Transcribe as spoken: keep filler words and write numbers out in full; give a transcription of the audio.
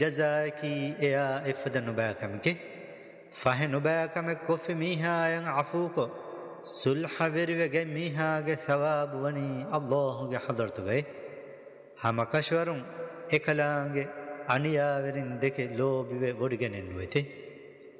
جزاكي يا إفدن نباكمك فهن نباكمك كف ميها ين عفوكو سلح ويروغي ميها ثواب وني الله حضرتغي همكشورون إكلانگ أنيا ورين دك لوبي ودگنن ويتي